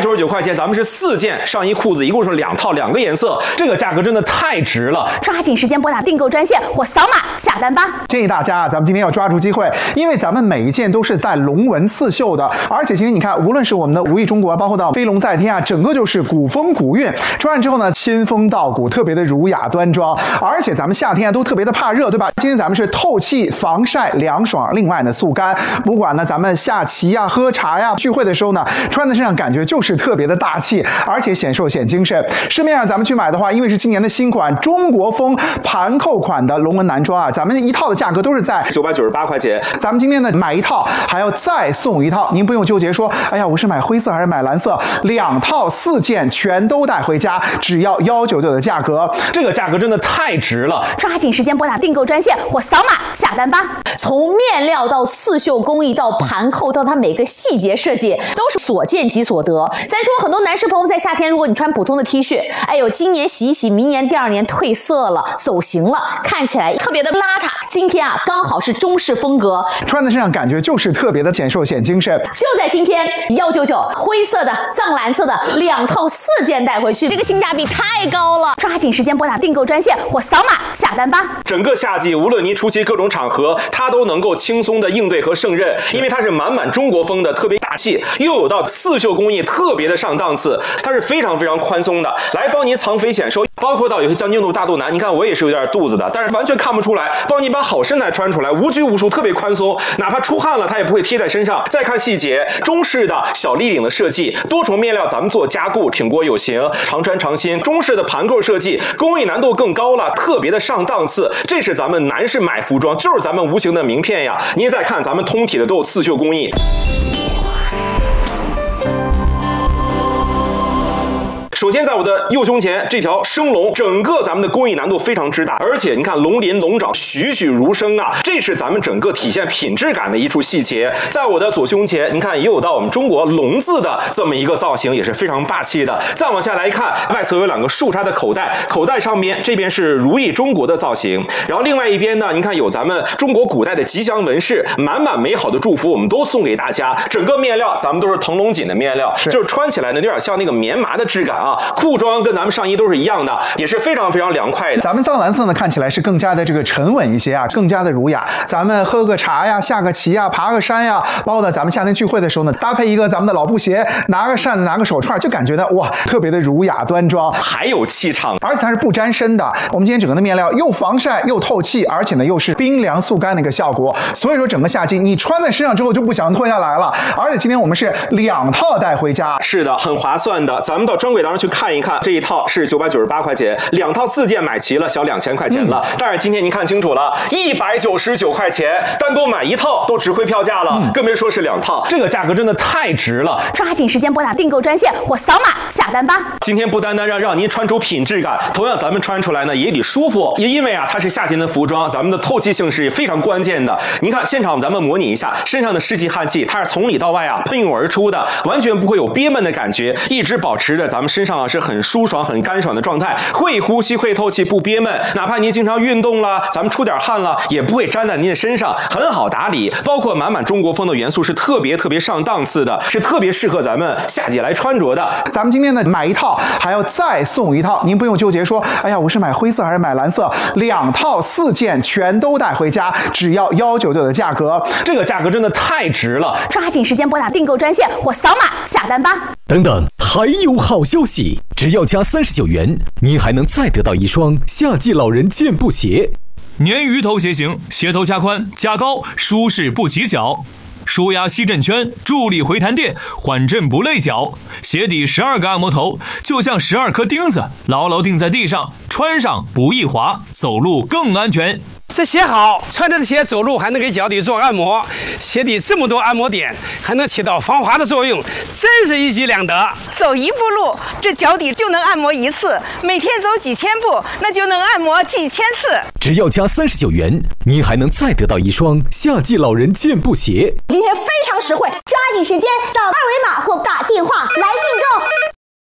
199块钱，咱们是4件上衣裤子，一共是2套2个颜色，这个价格真的太值了！ 抓紧时间拨打订购专线或扫码下单吧。 建议大家咱们今天要抓住机会，因为咱们每一件都是带龙纹刺绣的，而且今天你看，无论是我们的如意中国，包括到飞龙在天啊，整个就是古风古韵。穿上之后呢，仙风道骨，特别的儒雅端庄。而且咱们夏天啊都特别的怕热，对吧？今天咱们是透气、防晒、凉爽，另外呢速干。不管呢咱们下棋呀、喝茶呀、聚会的时候呢，穿在身上感觉就是特别的大气，而且显瘦显精神。市面上咱们去买的话，因为是今年的新款中国风盘扣款的龙纹男装啊，咱们一套的价格都是在 998块钱。 咱们今天呢买一套还要再送一套，您不用纠结说，哎呀，我是买灰色还是买蓝色，2套4件全都带回家，只要199的价格， 这个价格真的太值了！ 抓紧时间拨打订购专线或扫码下单吧。 从面料到刺绣工艺到盘扣到它每个细节设计，都是所见即所得。咱说很多男士朋友在夏天，如果你穿普通的 T 恤，哎呦，今年洗一洗，明年第2年褪色了，走形了，看起来特别的邋遢。今天啊，刚好是中式风格， 穿在身上感觉就是特别的显瘦显精神。 就在今天199，灰色的、藏蓝色的2套4件带回去，这个性价比太高了。 抓紧时间拨打订购专线或扫码下单吧。 整个夏季，无论您出席各种场合，它都能够轻松的应对和胜任，因为它是满满中国风的，特别大气，又有到刺绣工艺，特别的上档次，它是非常非常宽松的，来帮您藏肥显瘦。包括到有些将军肚、大肚腩，你看我也是有点肚子的，但是完全看不出来，帮你把好身材穿出来，无拘无束，特别宽松，哪怕出汗了，它也不会贴在身上。再看细节，中式的小立领的设计，多重面料咱们做加固，挺过有型，常穿常新。中式的盘扣设计，工艺难度更高了，特别的上档次。这是咱们男士买服装，就是咱们无形的名片呀。您再看，咱们通体的都有刺绣工艺。首先，在我的右胸前这条生龙，整个咱们的工艺难度非常之大，而且你看龙鳞龙爪栩栩如生啊，这是咱们整个体现品质感的一处细节。在我的左胸前，您看也有到我们中国龙字的这么一个造型，也是非常霸气的。再往下来看，外侧有2个竖插的口袋，口袋上面这边是如意中国的造型，然后另外一边呢，您看有咱们中国古代的吉祥纹饰，满满美好的祝福，我们都送给大家。整个面料咱们都是腾龙锦的面料，就是穿起来呢有点像那个棉麻的质感啊。裤装跟咱们上衣都是一样的，也是非常非常凉快的。 咱们藏蓝色呢，看起来是更加的这个沉稳一些啊，更加的儒雅。咱们喝个茶呀，下个棋呀，爬个山呀，包括呢咱们夏天聚会的时候呢，搭配一个咱们的老布鞋，拿个扇子，拿个手串，就感觉到哇，特别的儒雅端庄， 还有气场， 而且它是不沾身的。我们今天整个的面料又防晒又透气，而且呢又是冰凉速干的一个效果，所以说整个夏季你穿在身上之后就不想脱下来了。而且今天我们是2套带回家， 是的，很划算的。咱们到专柜当中去看一看，这一套是998块钱，2套4件买齐了，小2000块钱了。但是今天您看清楚了，199块钱，单独买1套都值回票价了，更别说是2套，这个价格真的太值了。 抓紧时间拨打订购专线或扫码下单吧。 今天不单单让您穿出品质感，同样咱们穿出来呢也得舒服，也因为啊它是夏天的服装，咱们的透气性是非常关键的。您看现场咱们模拟一下，身上的湿气汗气，它是从里到外啊喷涌而出的，完全不会有憋闷的感觉，一直保持着咱们身上啊是很舒爽、很干爽的状态，会呼吸、会透气，不憋闷。哪怕您经常运动了，咱们出点汗了，也不会粘在您的身上，很好打理。包括满满中国风的元素是特别上档次的，是特别适合咱们夏季来穿着的。 咱们今天呢买1套还要再送1套，您不用纠结说，哎呀，我是买灰色还是买蓝色，2套4件全都带回家，只要199的价格， 这个价格真的太值了。 抓紧时间拨打订购专线或扫码下单吧。 等等，还有好消息！只要加39元，您还能再得到1双夏季老人健步鞋。 鲶鱼头鞋型，鞋头加宽加高，舒适不挤脚，舒压吸震圈，助力回弹垫，缓震不累脚。鞋底12个按摩头，就像12颗钉子，牢牢钉在地上，穿上不易滑，走路更安全。 这鞋好，穿着的鞋走路还能给脚底做按摩，鞋底这么多按摩点，还能起到防滑的作用，真是一举两得。 走1步路，这脚底就能按摩1次，每天走几千步，那就能按摩几千次。 只要加39元，您还能再得到1双夏季老人健步鞋。 今天非常实惠，抓紧时间扫2维码或打电话来订购。